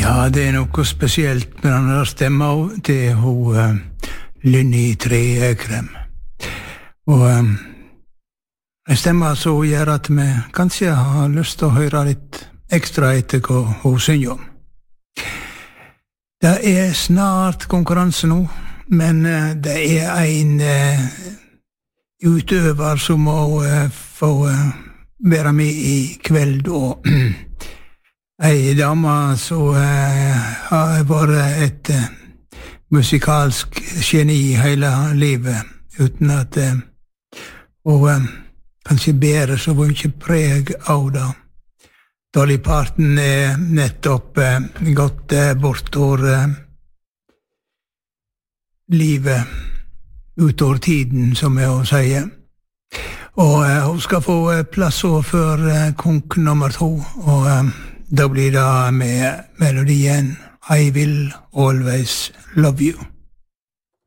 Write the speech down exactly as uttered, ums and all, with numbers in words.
Ja, det er noe spesielt med den der stemmen til hun uh, Lynni Trekrem. Og um, en stemme som gjør at vi kanskje har lyst til å høre litt ekstra etter hva hun synger om. Det er snart konkurranse nå, men uh, det er en uh, utøver som må uh, få uh, være med i kveld, og ei dame som uh, har vært et uh, musikalsk geni hele livet, uten at uh, hun uh, kanskje bærer så mye preg av det. Dolly Parton er nettopp uh, gått uh, bortover uh, livet, utover tiden, som jeg å si. Og uh, hun skal få uh, plass for uh, konk nummer to, og uh, da blir det med melodien I Will Always Love You.